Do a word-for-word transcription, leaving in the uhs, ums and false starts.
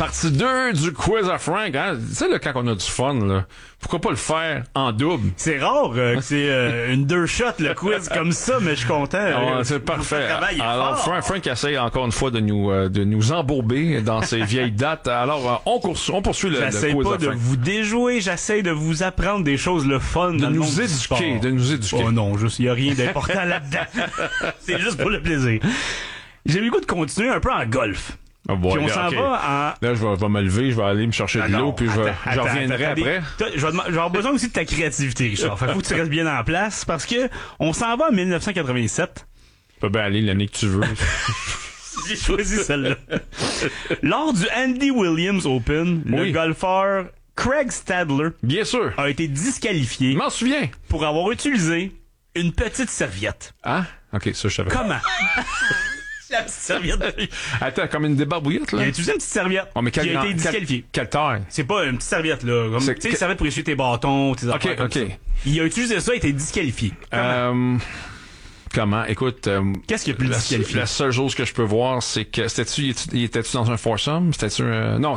Partie deux du quiz à Frank, hein? Tu sais, là, quand on a du fun, là, pourquoi pas le faire en double? C'est rare euh, que c'est euh, une deux shot le quiz comme ça, mais je suis content. Ah, euh, c'est parfait. Est Alors, fort. Frank, Frank essaye encore une fois de nous euh, de nous embourber dans ses vieilles dates. Alors, euh, on, cours, on poursuit le, le J'essaie quiz pas à de Frank. vous déjouer, j'essaie de vous apprendre des choses le fun De dans le nous monde du éduquer, sport. de nous éduquer. Oh non, juste, il y a rien d'important là-dedans. C'est juste pour le plaisir. J'ai eu le goût de continuer un peu en golf. Oh boy, Puis on là, s'en ok. va en... Là, je vais, je vais me lever, je vais aller me chercher Ah de l'eau, non, puis je, vais- attends, je attends, reviendrai attends, après. Toi, Je vais demand- je vais avoir besoin aussi de ta créativité, Richard. Fait que faut que tu restes bien en place parce que on s'en va en dix-neuf cent quatre-vingt-sept. Tu peux bien aller l'année que tu veux. J'ai choisi celle-là. Lors du Andy Williams Open, le Oui. golfeur Craig Stadler Bien sûr. a été disqualifié Je m'en souviens. pour avoir utilisé une petite serviette. Ah? Ok, ça, je savais. Comment? La petite serviette. Attends, comme une débarbouillette, Il là? a utilisé une petite serviette Oh, mais qui quelle a grand- été disqualifiée. Quelle, quelle taille? C'est pas une petite serviette, là. Comme, C'est- tu sais, une serviette pour essuyer tes bâtons, tes affaires comme ok. ça. Il a utilisé ça, il a été disqualifié. Comment? Euh, comment? Écoute, euh, Qu'est-ce qui a pu le la, disqualifier? la seule chose que je peux voir, c'est que c'était-tu, il était-tu dans un foursome? C'était-tu, euh, non,